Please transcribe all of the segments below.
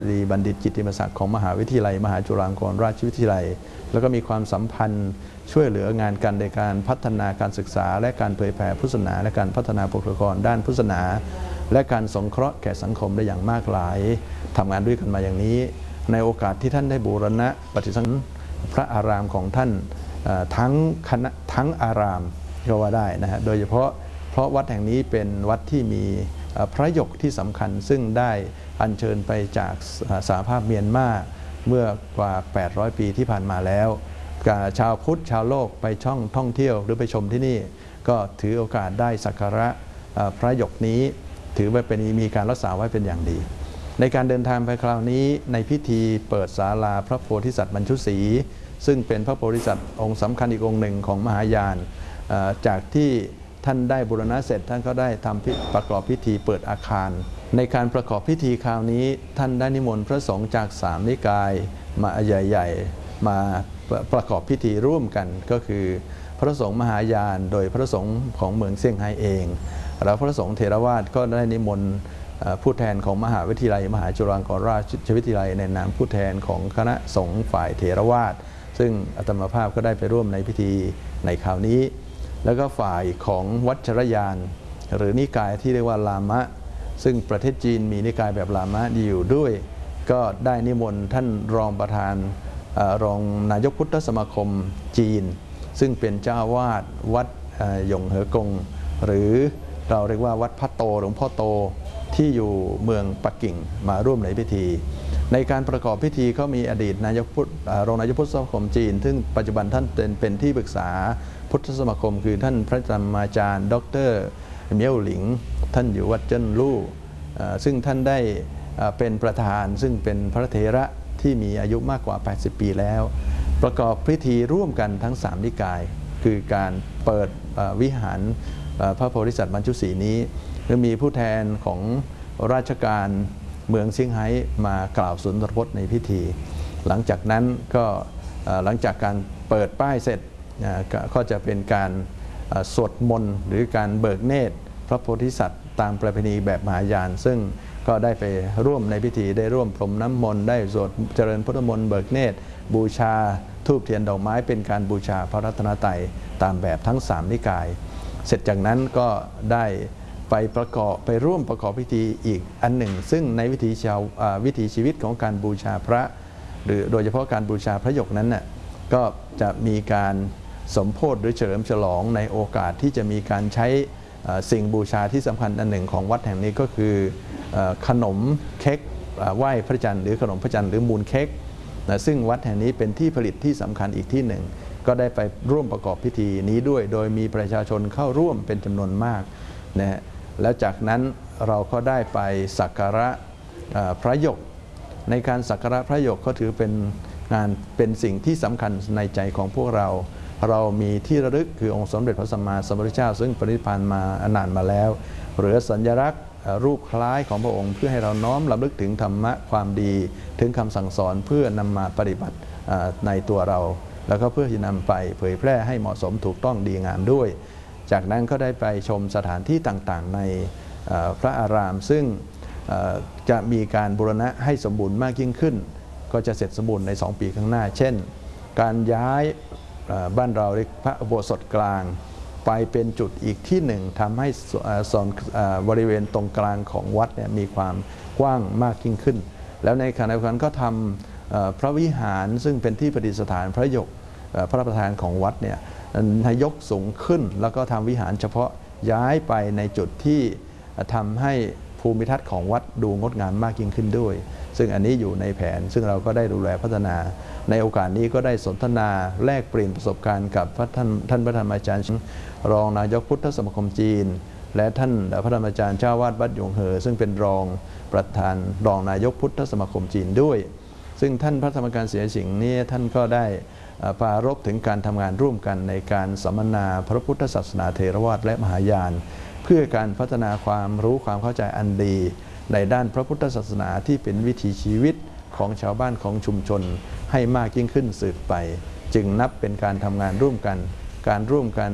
บัณฑิตกิตติมศักดิ์ของมหาวิทยาลัยมหาจุฬาลงกรณราชวิทยาลัยแล้วก็มีความสัมพันธ์ช่วยเหลืองานกันในการพัฒนาการศึกษาและการเผยแผ่พุทธศาสนาและการพัฒนาบุคลากรด้านพุทธศาสนาและการสงเคราะห์แก่สังคมได้อย่างมากหลายทำงานด้วยกันมาอย่างนี้ในโอกาสที่ท่านได้บูรณะปฏิสังขรณ์พระอารามของท่านทั้งอารามก็ว่าได้นะฮะโดยเฉพาะเพราะวัดแห่งนี้เป็นวัดที่มีพระหยกที่สำคัญซึ่งได้อัญเชิญไปจากสหภาพเมียนมาเมื่อกว่า800 ปีที่ผ่านมาแล้วชาวพุทธชาวโลกไปท่องเที่ยวหรือไปชมที่นี่ก็ถือโอกาสได้สักการะพระหยกนี้ถือว่าเป็นมีการรักษาไว้เป็นอย่างดีในการเดินทางไปคราวนี้ในพิธีเปิดศาลาพระโพธิสัตว์บรรชุศรีซึ่งเป็นพระโพธิสัตว์องค์สำคัญอีกองค์หนึ่งของมหายานจากที่ท่านได้บูรณะเสร็จท่านก็ได้ทำประกอบพิธีเปิดอาคารในการประกอบพิธีคราวนี้ท่านได้นิมนต์พระสงฆ์จาก3 นิกายมาใหญ่ๆมาประกอบพิธีร่วมกันก็คือพระสงฆ์มหายานโดยพระสงฆ์ของเมืองเซี่ยงไฮ้เองแล้วพระสงฆ์เถรวาทก็ได้นิมนต์ผู้แทนของมหาวิทยาลัยมหาจุฬาลงกรณราชวิทยาลัยในนามผู้แทนของคณะสงฆ์ฝ่ายเถรวาทซึ่งอาตมาภาพก็ได้ไปร่วมในพิธีในคราวนี้แล้วก็ฝ่ายของวัชรยานหรือนิกายที่เรียกว่าลามะซึ่งประเทศจีนมีนิกายแบบลามะอยู่ด้วยก็ได้นิมนต์ท่านรองประธานรองนายกพุทธสมาคมจีนซึ่งเป็นเจ้าวาดวัดหยงเหอกงหรือเราเรียกว่าวัดพระโตหลวงพ่อโตที่อยู่เมืองปักกิ่งมาร่วมในพิธีในการประกอบพิธีก็มีอดีตรองนายกพุทธสมาคมจีนซึ่งปัจจุบันท่านเป็นที่ปรึกษาพุทธสมาคมคือท่านพระธรรมาจารย์ดร.เมียวหลิงท่านอยู่วัดเจิ้นลู่ซึ่งท่านได้เป็นประธานซึ่งเป็นพระเถระที่มีอายุมากกว่า80 ปีแล้วประกอบพิธีร่วมกันทั้ง3 นิกายคือการเปิดวิหารพระโพธิสัตว์บรรชุศรีนี้และมีผู้แทนของราชการเมืองเซี่ยงไฮ้มากล่าวสุนทรพจน์ในพิธีหลังจากนั้นก็หลังจากการเปิดป้ายเสร็จก็จะเป็นการสวดมนต์หรือการเบิกเนตรพระโพธิสัตว์ตามประเพณีแบบมหายานซึ่งก็ได้ไปร่วมในพิธีได้ร่วมพรมน้ำมนต์ได้สวดเจริญพุทธมนต์เบิกเนตรบูชาธูปเทียนดอกไม้เป็นการบูชาพระรัตนตรัยตามแบบทั้ง3 นิกายเสร็จจากนั้นก็ได้ไปร่วมประกอบพิธีอีกอันหนึ่งซึ่งในวิถีชีวิตของการบูชาพระหรือโดยเฉพาะการบูชาพระหยกนั้นน่ะก็จะมีการสมโภชหรือเฉลิมฉลองในโอกาสที่จะมีการใช้สิ่งบูชาที่สำคัญอันหนึ่งของวัดแห่งนี้ก็คือขนมเค้กไหว้พระจันทร์หรือขนมพระจันทร์หรือมูลเค้กซึ่งวัดแห่งนี้เป็นที่ผลิตที่สำคัญอีกที่หนึ่งก็ได้ไปร่วมประกอบพิธีนี้ด้วยโดยมีประชาชนเข้าร่วมเป็นจำนวนมากนะฮะแล้วจากนั้นเราก็ได้ไปสักการะพระหยกในการสักการะพระหยกก็ถือเป็นสิ่งที่สำคัญในใจของพวกเรามีที่ระลึกคือองค์สมเด็จพระสัมมาสัมพุทธเจ้าซึ่งปรินิพพานมานานมาแล้วหรือสัญลักษณ์รูปคล้ายของพระองค์เพื่อให้เราน้อมรำลึกถึงธรรมะความดีถึงคำสั่งสอนเพื่อนำมาปฏิบัติในตัวเราแล้วก็เพื่อที่นำไปเผยแพร่ให้เหมาะสมถูกต้องดีงามด้วยจากนั้นก็ได้ไปชมสถานที่ต่างๆในพระอารามซึ่งจะมีการบูรณะให้สมบูรณ์มากยิ่งขึ้นก็จะเสร็จสมบูรณ์ใน2 ปีข้างหน้าเช่นการย้ายบ้านเราเรียกพระอุโบสถกลางไปเป็นจุดอีกที่หนึ่งทำให้บริเวณตรงกลางของวัดเนี่ยมีความกว้างมากยิ่งขึ้นแล้วในขณะเดียวกันก็ทำพระวิหารซึ่งเป็นที่ประดิษฐานพระหยกพระประธานของวัดเนี่ยให้ยกสูงขึ้นแล้วก็ทำวิหารเฉพาะย้ายไปในจุดที่ทำให้ภูมิทัศน์ของวัดดูงดงามมากยิ่งขึ้นด้วยซึ่งอันนี้อยู่ในแผนซึ่งเราก็ได้ดูแลพัฒนาในโอกาสนี้ก็ได้สนทนาแลกเปลี่ยนประสบการณ์กับท่านพระธรรมอาจารย์รองนายกพุทธสมาคมจีนและท่านพระธรรมอาจารย์เจ้าวาดวัดหยงเหอซึ่งเป็นรองนายกพุทธสมาคมจีนด้วยซึ่งท่านพระธรรมการเสียสิงห์นี้ท่านก็ได้ปรารภถึงการทำงานร่วมกันในการสัมมนาพระพุทธศาสนาเถรวาทและมหายานเพื่อการพัฒนาความรู้ความเข้าใจอันดีในด้านพระพุทธศาสนาที่เป็นวิถีชีวิตของชาวบ้านของชุมชนให้มากยิ่งขึ้นสืบไปจึงนับเป็นการทำงานร่วมกันการร่วมกัน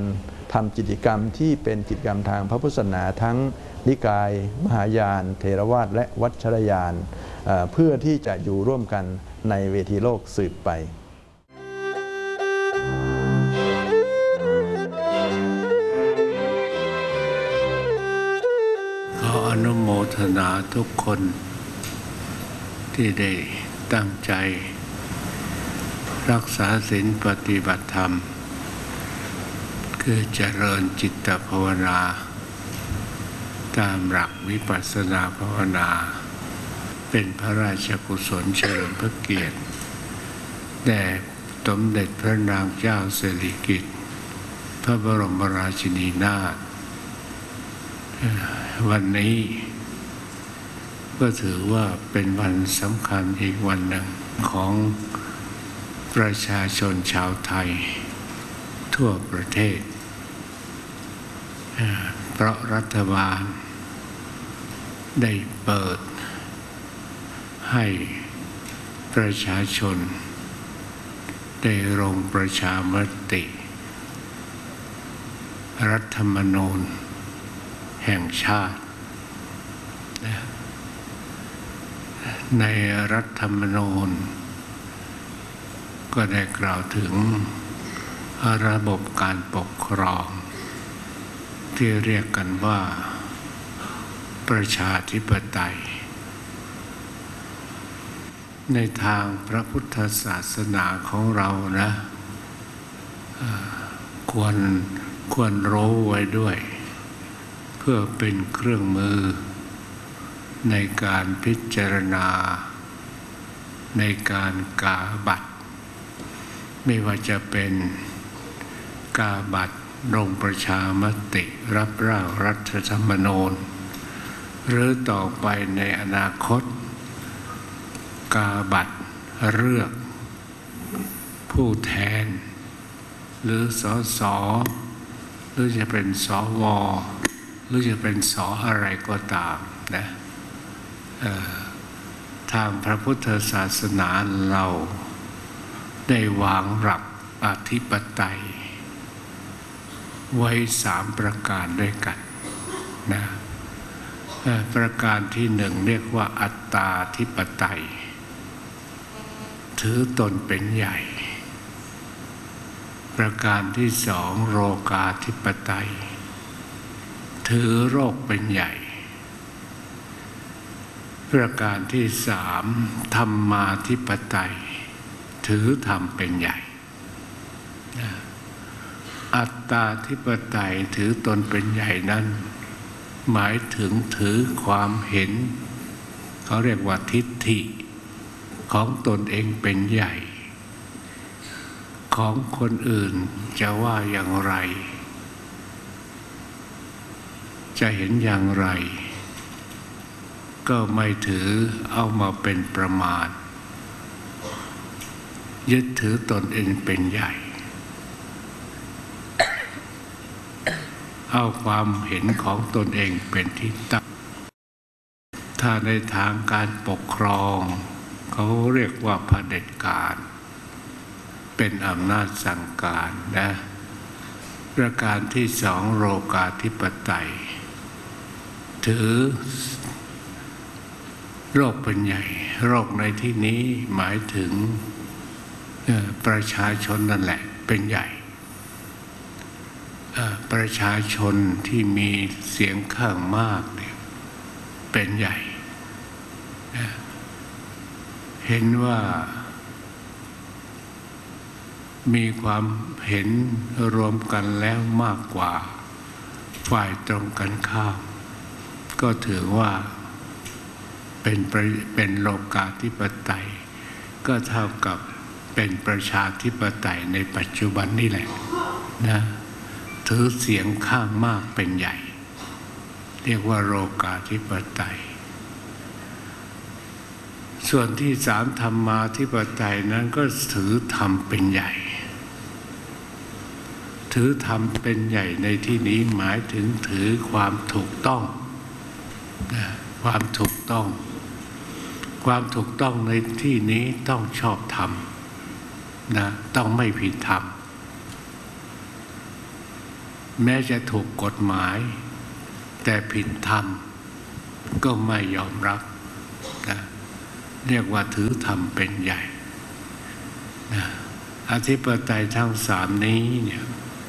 ทำกิจกรรมที่เป็นกิจกรรมทางพระพุทธศาสนาทั้งนิกายมหายานเถรวาทและวัชรยานเพื่อที่จะอยู่ร่วมกันในเวทีโลกสืบไปขออนุโมทนาทุกคนที่ได้ตั้งใจรักษาศีลปฏิบัติธรรมคือเจริญจิตภาวนาตามหลักวิปัสสนาภาวนาเป็นพระราชกุศลเฉลิมพระเกียรติแด่สมเด็จพระนางเจ้าสิริกิติ์พระบรมราชินีนาถวันนี้ก็ถือว่าเป็นวันสำคัญอีกวันหนึ่งของประชาชนชาวไทยทั่วประเทศเพราะรัฐบาลได้เปิดให้ประชาชนได้ลงประชามติรัฐธรรมนูญแห่งชาติในรัฐธรรมนูญก็ได้กล่าวถึงระบบการปกครองที่เรียกกันว่าประชาธิปไตยในทางพระพุทธศาสนาของเรานะควรรู้ไว้ด้วยเพื่อเป็นเครื่องมือในการพิจารณาในการกาบัตรไม่ว่าจะเป็นกาบัตรลงประชามติรับร่างรัฐธรรมนูญหรือต่อไปในอนาคตกาบัตรเลือกผู้แทนหรือสสหรือจะเป็นสวหรือจะเป็นสอะไรก็ตามนะทางพระพุทธศาสนาเราได้วางหลักอธิปไตยไว้3ประการด้วยกันนะประการที่1เรียกว่าอัตตาธิปไตยถือตนเป็นใหญ่ประการที่2โลกาธิปไตยถือโลกเป็นใหญ่ประการที่3ธรรมาธิปไตยถือธรรมเป็นใหญ่อัตตาธิปไตยถือตนเป็นใหญ่นั้นหมายถึงถือความเห็นเขาเรียกว่าทิฏฐิของตนเองเป็นใหญ่ของคนอื่นจะว่าอย่างไรจะเห็นอย่างไรก็ไม่ถือเอามาเป็นประมาณยึดถือตนเองเป็นใหญ่เอาความเห็นของตนเองเป็นที่ตั้งถ้าในทางการปกครองเขาเรียกว่าเผด็จการเป็นอำนาจสั่งการนะประการที่2โลกาธิปไตยถือโลกเป็นใหญ่โลกในที่นี้หมายถึงประชาชนนั่นแหละเป็นใหญ่ประชาชนที่มีเสียงข้างมากเนี่ยเป็นใหญ่เห็นว่ามีความเห็นรวมกันแล้วมากกว่าฝ่ายตรงกันข้ามก็ถือว่าเป็นโลกาธิปไตยก็เท่ากับเป็นประชาธิปไตยในปัจจุบันนี่แหละนะถือเสียงข้างมากเป็นใหญ่เรียกว่าโลกาธิปไตยส่วนที่3ธรรมาธิปไตยนั้นก็ถือธรรมเป็นใหญ่ถือธรรมเป็นใหญ่ในที่นี้หมายถึงถือความถูกต้องความถูกต้องในที่นี้ต้องชอบธรรมนะต้องไม่ผิดธรรมแม้จะถูกกฎหมายแต่ผิดธรรมก็ไม่ยอมรับนะเรียกว่าถือธรรมเป็นใหญ่นะอธิปไตยทั้งสามนี้เนี่ย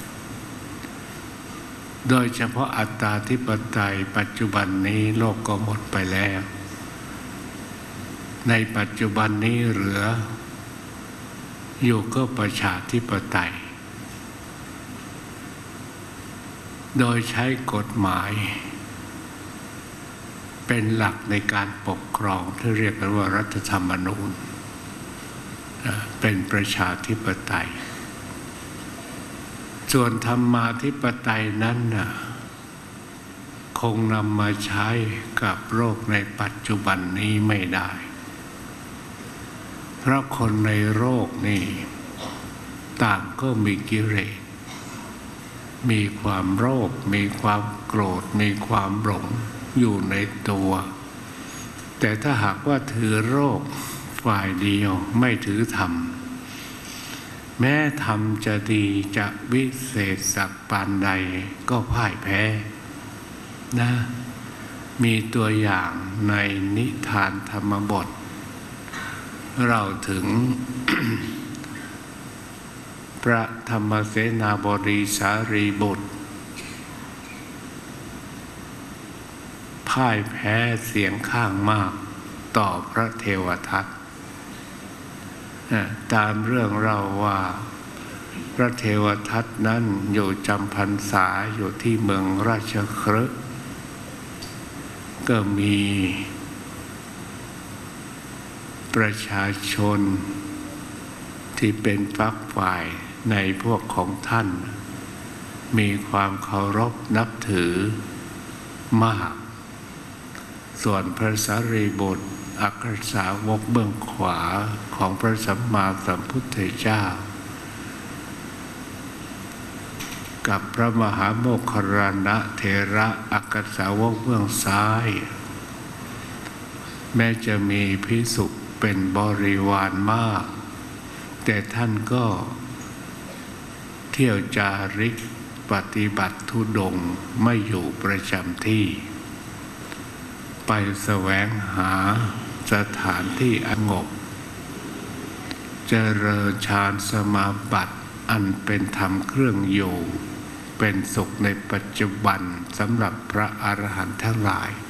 โดยเฉพาะอัตตาธิปไตยปัจจุบันนี้โลกก็หมดไปแล้วในปัจจุบันนี้เหลืออยู่ก็ประชาธิปไตยโดยใช้กฎหมายเป็นหลักในการปกครองที่เรียกกันว่ารัฐธรรมนูญเป็นประชาธิปไตยส่วนธรรมาธิปไตยนั้นคงนำมาใช้กับโลกในปัจจุบันนี้ไม่ได้เพราะคนในโลกนี่ต่างก็มีกิเลสมีความโลภมีความโกรธมีความหลงอยู่ในตัวแต่ถ้าหากว่าถือโลกฝ่ายเดียวไม่ถือธรรมแม้ธรรมจะดีจะวิเศษสักปานใดก็พ่ายแพ้นะมีตัวอย่างในนิทานธรรมบทเราถึง พระธรรมเสนาบดีสารีบุตรพ่ายแพ้เสียงข้างมากต่อพระเทวทัตตามเรื่องเราว่าพระเทวทัตนั้นอยู่จำพรรษาอยู่ที่เมืองราชคฤห์ก็มีประชาชนที่เป็นฝักฝ่ายในพวกของท่านมีความเคารพนับถือมากส่วนพระสารีบุตรอัครสาวกเบื้องขวาของพระสัมมาสัมพุทธเจ้ากับพระมหาโมคคัลลานะเถระอัครสาวกเบื้องซ้ายแม้จะมีภิกษุเป็นบริวารมากแต่ท่านก็เที่ยวจาริกปฏิบัติธุดงค์ไม่อยู่ประจำที่ไปแสวงหาสถานที่สงบเจริญฌานสมาบัติอันเป็นธรรมเครื่องอยู่เป็นสุขในปัจจุบันสำหรับพระอรหันต์ทั้งหลาย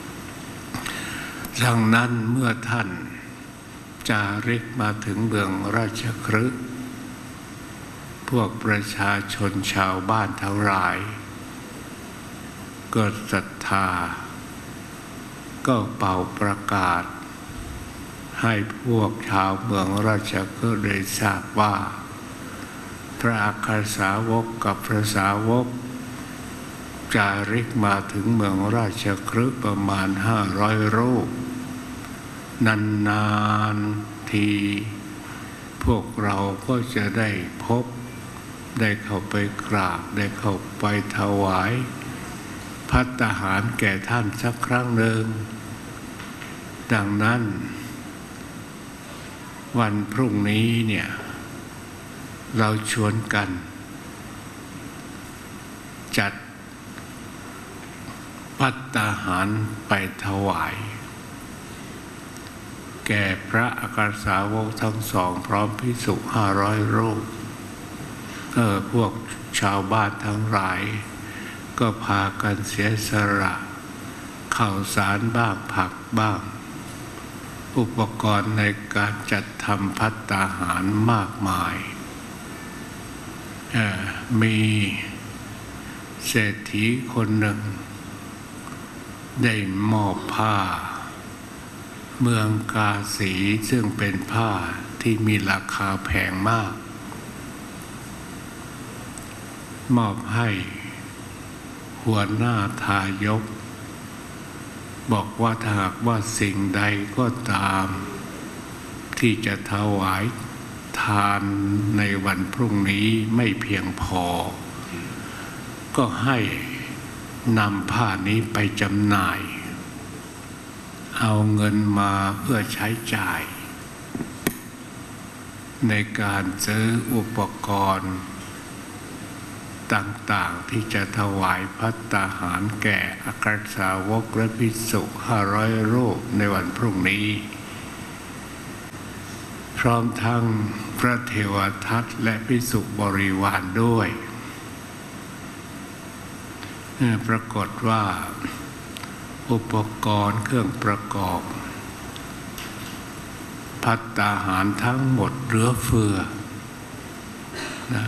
ดังนั้นเมื่อท่านจาริกมาถึงเมืองราชคฤห์พวกประชาชนชาวบ้านทั้งหลายเกิดศรัทธาก็เป่าประกาศให้พวกชาวเมืองราชคฤห์ได้ทราบว่าพระอัครสาวกกับพระสาวกจาริกมาถึงเมืองราชคฤห์ประมาณ500 รูปนานๆทีพวกเราก็จะได้พบได้เข้าไปกราบได้เข้าไปถวายภัตตาหารแก่ท่านสักครั้งหนึ่งดังนั้นวันพรุ่งนี้เนี่ยเราชวนกันจัดภัตตาหารไปถวายแก่พระอัครสาวกทั้งสองพร้อมภิกษุ500 รูปพวกชาวบ้านทั้งหลายก็พากันเสียสละข้าวสารบ้างผักบ้างอุปกรณ์ในการจัดทำภัตตาหารมากมายมีเศรษฐีคนหนึ่งได้มอบผ้าเมืองกาสีซึ่งเป็นผ้าที่มีราคาแพงมากมอบให้หัวหน้าทายกบอกว่าถ้าหากว่าสิ่งใดก็ตามที่จะถวายทานในวันพรุ่งนี้ไม่เพียงพอก็ให้นำผ้านี้ไปจำหน่ายเอาเงินมาเพื่อใช้จ่ายในการซื้ออุปกรณ์ต่างๆที่จะถวายภัตตาหารแก่อัครสาวกและภิกษุ500 รูปในวันพรุ่งนี้พร้อมทั้งพระเทวทัตและภิกษุบริวารด้วยปรากฏว่าอุปกรณ์เครื่องประกอบภัตตาหารทั้งหมดเหลือเฟือนะ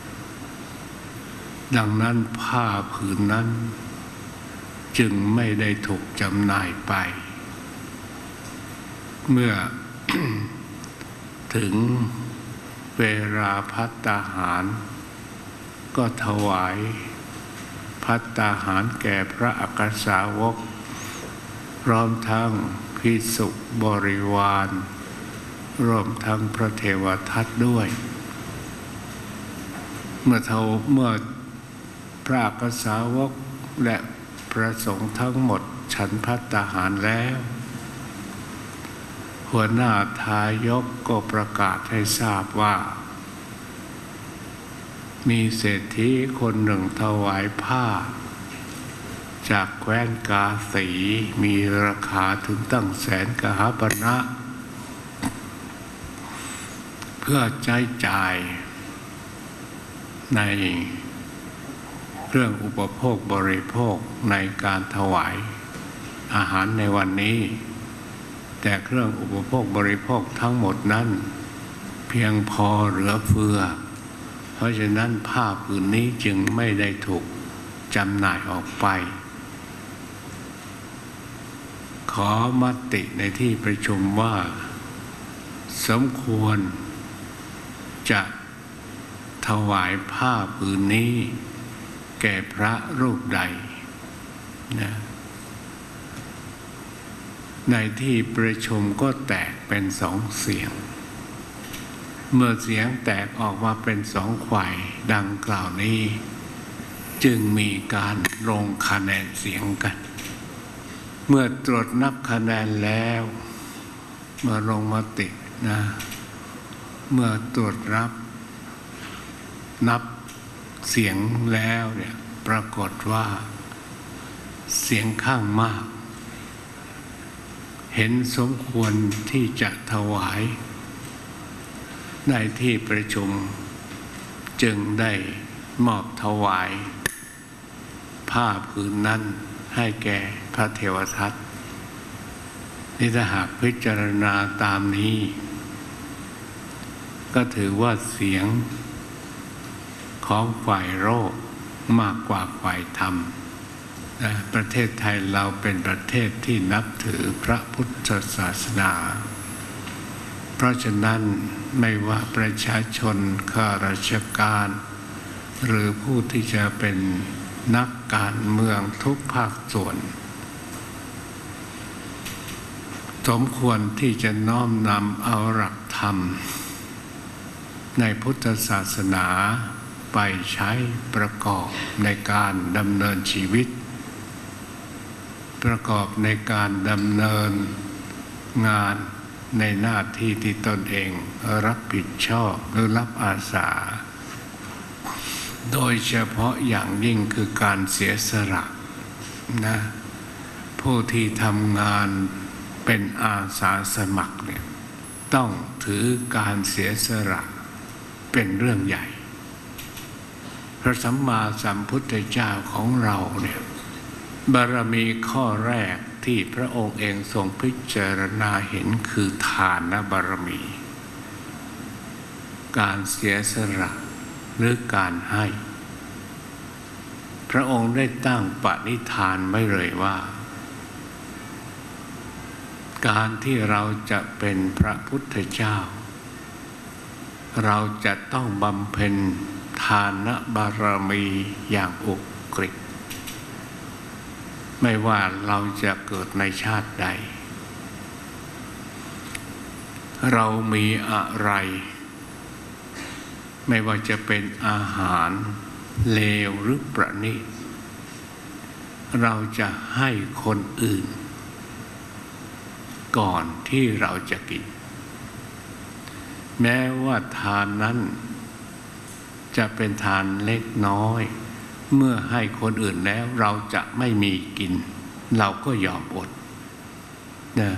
ดังนั้นผ้าผืนนั้นจึงไม่ได้ถูกจำหน่ายไปเมื่อ ถึงเวลาภัตตาหารก็ถวายภัตตาหารแก่พระอัครสาวกพร้อมทั้งภิกษุบริวารรวมทั้งพระเทวทัตด้วยเมื่อพระอัครสาวกและพระสงฆ์ทั้งหมดฉันภัตตาหารแล้วหัวหน้าทายกก็ประกาศให้ทราบว่ามีเศรษฐีคนหนึ่งถวายผ้าจากแคว้นกาสีมีราคาถึงตั้ง100,000 กหปณะเพื่อใช้จ่ายในเรื่องอุปโภคบริโภคในการถวายอาหารในวันนี้แต่เครื่องอุปโภคบริโภคทั้งหมดนั้นเพียงพอเหลือเฟือเพราะฉะนั้นผ้าผืนนี้จึงไม่ได้ถูกจำหน่ายออกไปขอมติในที่ประชุมว่าสมควรจะถวายผ้าผืนนี้แก่พระรูปใดนะในที่ประชุมก็แตกเป็น2 เสียงเมื่อเสียงแตกออกมาเป็น2 ฝ่ายดังกล่าวนี้จึงมีการลงคะแนนเสียงกันเมื่อตรวจนับคะแนนแล้วเมื่อลงมตินะเมื่อตรวจนับเสียงแล้วเนี่ยปรากฏว่าเสียงข้างมากเห็นสมควรที่จะถวายในที่ประชุมจึงได้มอบถวายผ้าผืนนั้นให้แก่พระเทวทัตนี่ถ้าหากพิจารณาตามนี้ก็ถือว่าเสียงของฝ่ายโลกมากกว่าฝ่ายธรรมประเทศไทยเราเป็นประเทศที่นับถือพระพุทธศาสนาเพราะฉะนั้นไม่ว่าประชาชนข้าราชการหรือผู้ที่จะเป็นนักการเมืองทุกภาคส่วนสมควรที่จะน้อมนำเอาหลักธรรมในพุทธศาสนาไปใช้ประกอบในการดำเนินชีวิตประกอบในการดำเนินงานในหน้าที่ที่ตนเองรับผิดชอบหรือรับอาสาโดยเฉพาะอย่างยิ่งคือการเสียสละนะผู้ที่ทำงานเป็นอาสาสมัครเนี่ยต้องถือการเสียสละเป็นเรื่องใหญ่พระสัมมาสัมพุทธเจ้าของเราเนี่ยบารมีข้อแรกที่พระองค์เองทรงพิจารณาเห็นคือทานบารมีการเสียสละหรือการให้พระองค์ได้ตั้งปณิธานไว้เลยว่าการที่เราจะเป็นพระพุทธเจ้าเราจะต้องบำเพ็ญทานบารมีอย่างอุกฤษไม่ว่าเราจะเกิดในชาติใดเรามีอะไรไม่ว่าจะเป็นอาหารเลวหรือประณีตเราจะให้คนอื่นก่อนที่เราจะกินแม้ว่าทานนั้นจะเป็นทานเล็กน้อยเมื่อให้คนอื่นแล้วเราจะไม่มีกินเราก็ยอมอดนะ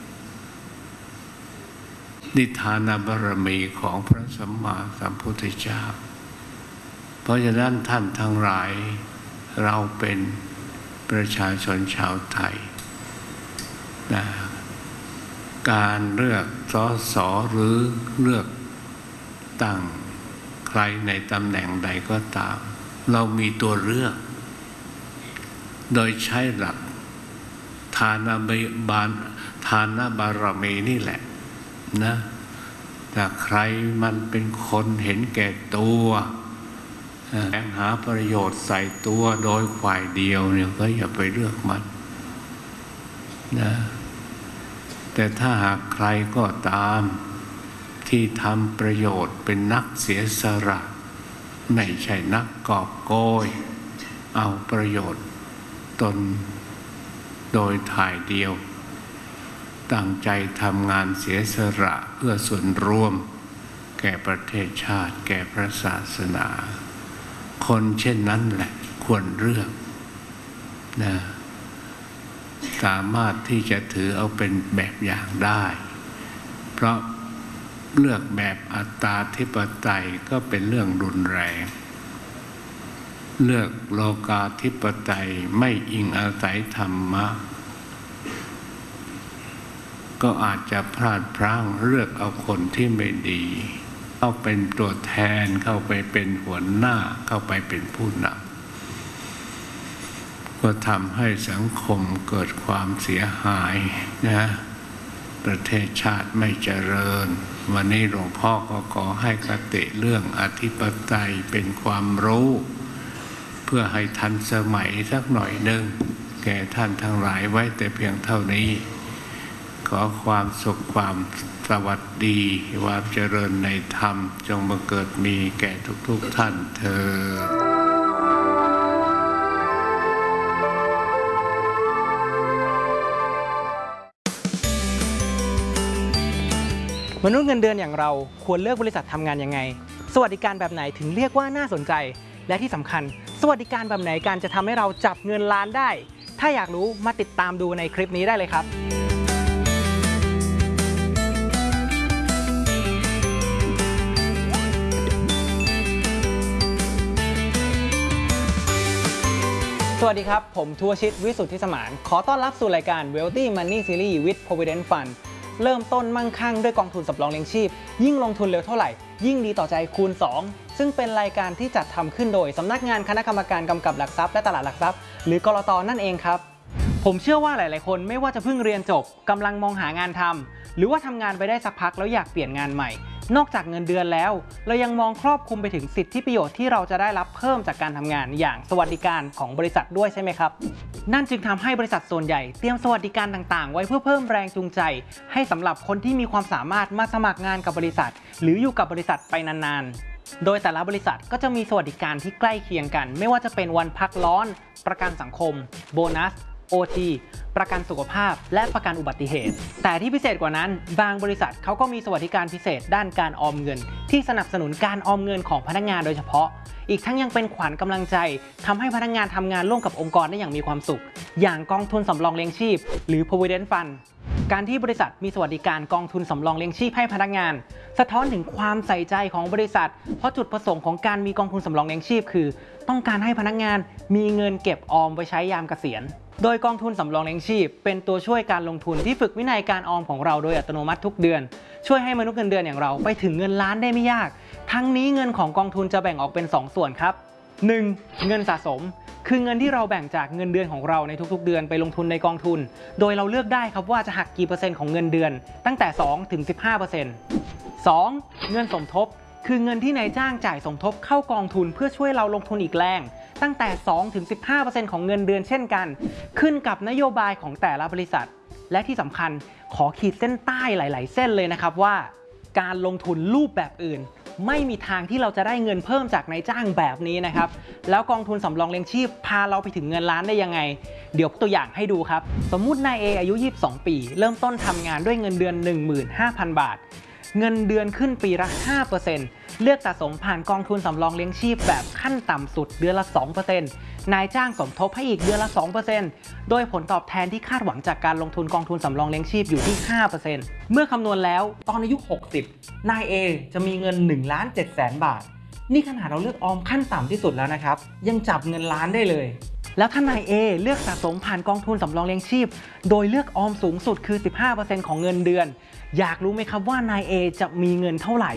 นิทานบารมีของพระสัมมาสัมพุทธเจ้าเพราะฉะนั้นท่านทั้งหลายเราเป็นประชาชนชาวไทยนะการเลือกส.ส.หรือเลือกตั้งใครในตำแหน่งใดก็ตามเรามีตัวเลือกโดยใช้หลักทานบารมีนี่แหละนะแต่ใครมันเป็นคนเห็นแก่ตัวแสวงหาประโยชน์ใส่ตัวโดยฝ่ายเดียวเนี่ยก็อย่าไปเลือกมันนะแต่ถ้าหากใครก็ตามที่ทำประโยชน์เป็นนักเสียสละไม่ใช่นักกอบโกยเอาประโยชน์ตนโดยถ่ายเดียวตั้งใจทำงานเสียสละเพื่อส่วนรวมแก่ประเทศชาติแก่พระศาสนาคนเช่นนั้นแหละควรเลือกนะสามารถที่จะถือเอาเป็นแบบอย่างได้เพราะเลือกแบบอัตตาธิปไตยก็เป็นเรื่องรุนแรงเลือกโลกาธิปไตยไม่อิงอาศัยธรรมะก็อาจจะพลาดพลั้งเลือกเอาคนที่ไม่ดีเข้าเป็นตัวแทนเข้าไปเป็นหัวหน้าเข้าไปเป็นผู้นำก็ทำให้สังคมเกิดความเสียหายนะประเทศชาติไม่เจริญวันนี้หลวงพ่อก็ขอให้คติเรื่องอธิปไตยเป็นความรู้เพื่อให้ทันสมัยสักหน่อยหนึ่งแก่ท่านทั้งหลายไว้แต่เพียงเท่านี้ขอความสุขความสวัสดีความเจริญในธรรมจงบังเกิดมีแก่ทุกๆท่านเถิดมนุษย์เงินเดือนอย่างเราควรเลือกบริษัททำงานยังไงสวัสดิการแบบไหนถึงเรียกว่าน่าสนใจและที่สำคัญสวัสดิการแบบไหนการจะทำให้เราจับเงินล้านได้ถ้าอยากรู้มาติดตามดูในคลิปนี้ได้เลยครับสวัสดีครับผมทัวชิตวิสุทธิสมานขอต้อนรับสู่รายการ Wealthy Money Series with Provident Fund เริ่มต้นมั่งคั่งด้วยกองทุนสำรองเลี้ยงชีพยิ่งลงทุนเร็วเท่าไหร่ยิ่งดีต่อใจคูณ 2ซึ่งเป็นรายการที่จัดทำขึ้นโดยสำนักงานคณะกรรมการกำกับหลักทรัพย์และตลาดหลักทรัพย์หรือกลต.นั่นเองครับผมเชื่อว่าหลายๆคนไม่ว่าจะเพิ่งเรียนจบกำลังมองหางานทำหรือว่าทำงานไปได้สักพักแล้วอยากเปลี่ยนงานใหม่นอกจากเงินเดือนแล้วเรายังมองครอบคลุมไปถึงสิทธิประโยชน์ที่เราจะได้รับเพิ่มจากการทำงานอย่างสวัสดิการของบริษัทด้วยใช่ไหมครับนั่นจึงทำให้บริษัทส่วนใหญ่เตรียมสวัสดิการต่างๆไว้เพื่อเพิ่มแรงจูงใจให้สำหรับคนที่มีความสามารถมาสมัครงานกับบริษัทหรืออยู่กับบริษัทไปนานๆโดยแต่ละบริษัทก็จะมีสวัสดิการที่ใกล้เคียงกันไม่ว่าจะเป็นวันพักร้อนประกันสังคมโบนัสOT ประกันสุขภาพและประกันอุบัติเหตุแต่ที่พิเศษกว่านั้นบางบริษัทเขาก็มีสวัสดิการพิเศษด้านการออมเงินที่สนับสนุนการออมเงินของพนักงานโดยเฉพาะอีกทั้งยังเป็นขวัญกำลังใจทำให้พนักงานทำงานร่วมกับองค์กรได้อย่างมีความสุขอย่างกองทุนสำรองเลี้ยงชีพหรือ Provident Fund การที่บริษัทมีสวัสดิการกองทุนสำรองเลี้ยงชีพให้พนักงานสะท้อนถึงความใส่ใจของบริษัทเพราะจุดประสงค์ของการมีกองทุนสำรองเลี้ยงชีพคือต้องการให้พนักงานมีเงินเก็บออมไว้ใช้ยามเกษียณโดยกองทุนสำรองเลี้ยงชีพเป็นตัวช่วยการลงทุนที่ฝึกวินัยการออมของเราโดยอัตโนมัติทุกเดือนช่วยให้มนุษย์เงินเดือนอย่างเราไปถึงเงินล้านได้ไม่ยากทั้งนี้เงินของกองทุนจะแบ่งออกเป็น2ส่วนครับ 1. เงินสะสมคือเงินที่เราแบ่งจากเงินเดือนของเราในทุกๆเดือนไปลงทุนในกองทุนโดยเราเลือกได้ครับว่าจะหักกี่เปอร์เซ็นต์ของเงินเดือนตั้งแต่ 2-15% 2. เงินสมทบคือเงินที่นายจ้างจ่ายสมทบเข้ากองทุนเพื่อช่วยเราลงทุนอีกแรงตั้งแต่ 2-15% ของเงินเดือนเช่นกันขึ้นกับนโยบายของแต่ละบริษัทและที่สำคัญขอขีดเส้นใต้หลายๆเส้นเลยนะครับว่าการลงทุนรูปแบบอื่นไม่มีทางที่เราจะได้เงินเพิ่มจากนายจ้างแบบนี้นะครับแล้วกองทุนสำรองเลี้ยงชีพพาเราไปถึงเงินล้านได้ยังไงเดี๋ยวตัวอย่างให้ดูครับสมมุตินายเออายุ22ปีเริ่มต้นทำงานด้วยเงินเดือน 15,000 บาทเงินเดือนขึ้นปีละ 5% เลือกสะสมผ่านกองทุนสำรองเลี้ยงชีพแบบขั้นต่ำสุดเดือนละ 2%นายจ้างสมทบให้อีกเดือนละ 2%โดยผลตอบแทนที่คาดหวังจากการลงทุนกองทุนสำรองเลี้ยงชีพอยู่ที่ 5% เมื่อคำนวณแล้วตอนอายุ 60 นาย A จะมีเงิน 1,700,000 บาทนี่ขนาดเราเลือกออมขั้นต่ำที่สุดแล้วนะครับยังจับเงินล้านได้เลยแล้วถ้านาย A เลือกสะสมผ่านกองทุนสำรองเลี้ยงชีพโดยเลือกออมสูงสุดคือ 15% ของเงินเดือนอยากรู้ไหมครับว่านาย A จะมีเงินเท่าไหร่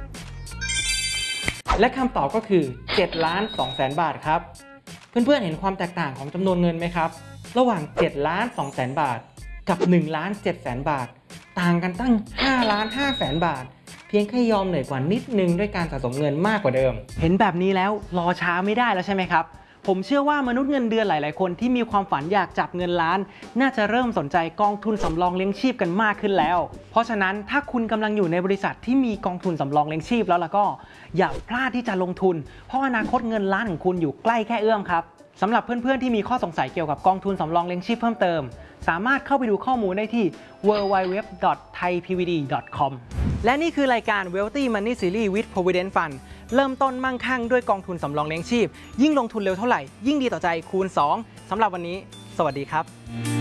และคำตอบก็คือ 7,200,000 บาทครับเพื่อนๆเห็นความแตกต่างของจำนวนเงินไหมครับระหว่าง 7,200,000 บาทกับ 1,700,000 บาทต่างกันตั้ง 5,500,000 บาทเพียงแค่ยอมเหนื่อยกว่านิดนึงด้วยการสะสมเงินมากกว่าเดิมเห็นแบบนี้แล้วรอช้าไม่ได้แล้วใช่ไหมครับผมเชื่อว่ามนุษย์เงินเดือนหลายๆคนที่มีความฝันอยากจับเงินล้านน่าจะเริ่มสนใจกองทุนสำรองเลี้ยงชีพกันมากขึ้นแล้วเพราะฉะนั้นถ้าคุณกำลังอยู่ในบริษัทที่มีกองทุนสำรองเลี้ยงชีพแล้วก็อย่าพลาดที่จะลงทุนเพราะอนาคตเงินล้านของคุณอยู่ใกล้แค่เอื้อมครับสำหรับเพื่อนๆที่มีข้อสงสัยเกี่ยวกับกองทุนสำรองเลี้ยงชีพเพิ่มเติมสามารถเข้าไปดูข้อมูลได้ที่ www.thaipvd.com และนี่คือรายการ Wealthy Money Series with Provident Fund เริ่มต้นมั่งคั่งด้วยกองทุนสำรองเลี้ยงชีพยิ่งลงทุนเร็วเท่าไหร่ยิ่งดีต่อใจคูณ 2 สำหรับวันนี้สวัสดีครับ